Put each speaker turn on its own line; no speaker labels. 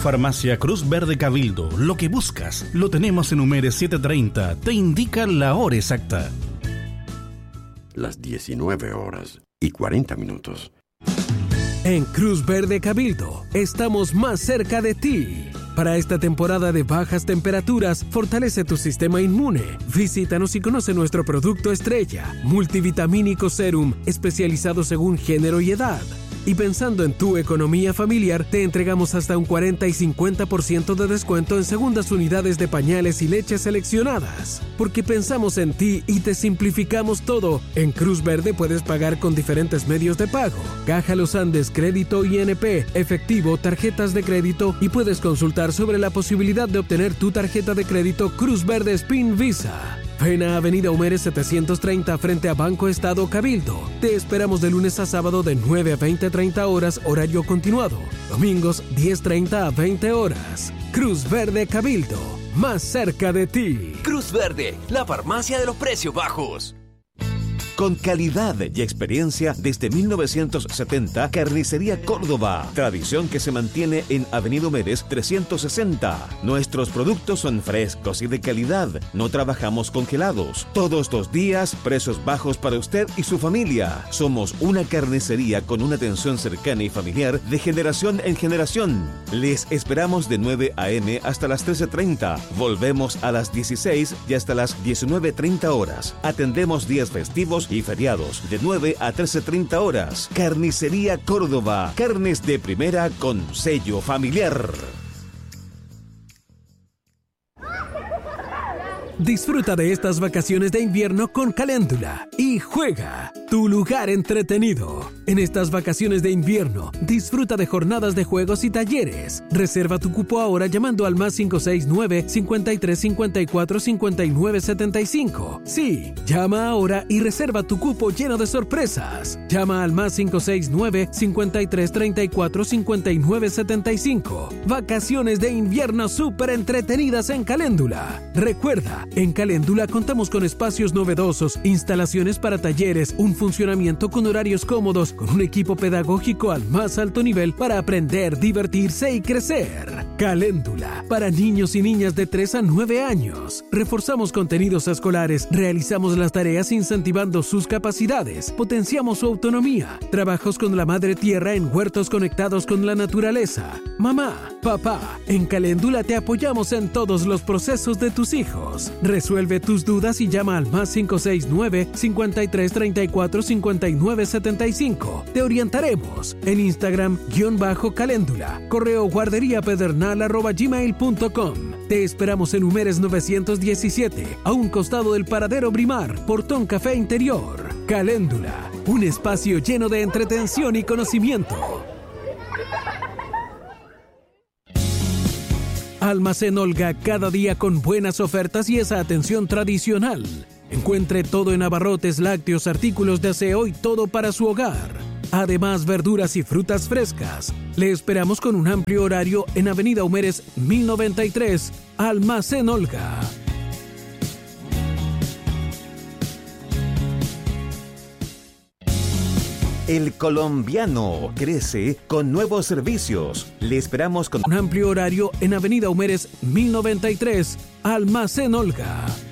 Farmacia Cruz Verde Cabildo. Lo que buscas lo tenemos en Humeres 730. Te indica la hora exacta.
Las 19:40.
En Cruz Verde Cabildo estamos más cerca de ti. Para esta temporada de bajas temperaturas, fortalece tu sistema inmune. Visítanos y conoce nuestro producto estrella, Multivitamínico Serum, especializado según género y edad. Y pensando en tu economía familiar, te entregamos hasta un 40 y 50% de descuento en segundas unidades de pañales y leches seleccionadas. Porque pensamos en ti y te simplificamos todo. En Cruz Verde puedes pagar con diferentes medios de pago: Caja Los Andes, crédito INP, efectivo, tarjetas de crédito, y puedes consultar sobre la posibilidad de obtener tu tarjeta de crédito Cruz Verde Spin Visa. Ven a Avenida Humeres 730 frente a Banco Estado Cabildo. Te esperamos de lunes a sábado de 9 a 20:30 horas, horario continuado. Domingos 10:30 a 20 horas. Cruz Verde Cabildo, más cerca de ti.
Cruz Verde, la farmacia de los precios bajos.
Con calidad y experiencia desde 1970, Carnicería Córdoba. Tradición que se mantiene en Avenida Humeres 360. Nuestros productos son frescos y de calidad. No trabajamos congelados. Todos los días, precios bajos para usted y su familia. Somos una carnicería con una atención cercana y familiar de generación en generación. Les esperamos de 9 a.m. hasta las 13:30. Volvemos a las 16 y hasta las 19:30 horas. Atendemos días festivos y feriados de 9 a 13:30 horas. Carnicería Córdoba. Carnes de primera con sello familiar.
Disfruta de estas vacaciones de invierno con Caléndula y juega, tu lugar entretenido. En estas vacaciones de invierno, disfruta de jornadas de juegos y talleres. Reserva tu cupo ahora llamando al más 569-5354-5975. Sí, llama ahora y reserva tu cupo lleno de sorpresas. Llama al más 569-5334-5975. Vacaciones de invierno súper entretenidas en Caléndula. Recuerda, en Caléndula contamos con espacios novedosos, instalaciones para talleres, un funcionamiento con horarios cómodos, con un equipo pedagógico al más alto nivel para aprender, divertirse y crecer. Caléndula, para niños y niñas de 3 a 9 años. Reforzamos contenidos escolares, realizamos las tareas incentivando sus capacidades, potenciamos su autonomía, trabajos con la madre tierra en huertos conectados con la naturaleza. Mamá, papá, en Caléndula te apoyamos en todos los procesos de tus hijos. Resuelve tus dudas y llama al más 569-5334-5975. Te orientaremos en Instagram _Caléndula, correo guarderíapedernal@gmail.com. Te esperamos en Humeres 917, a un costado del Paradero Brimar, Portón Café Interior. Caléndula, un espacio lleno de entretención y conocimiento. Almacén Olga, cada día con buenas ofertas y esa atención tradicional. Encuentre todo en abarrotes, lácteos, artículos de aseo y todo para su hogar. Además, verduras y frutas frescas. Le esperamos con un amplio horario en Avenida Humeres 1093, Almacén Olga.
El Colombiano crece con nuevos servicios. Le esperamos con
un amplio horario en Avenida Humeres 1093, Almacén Olga.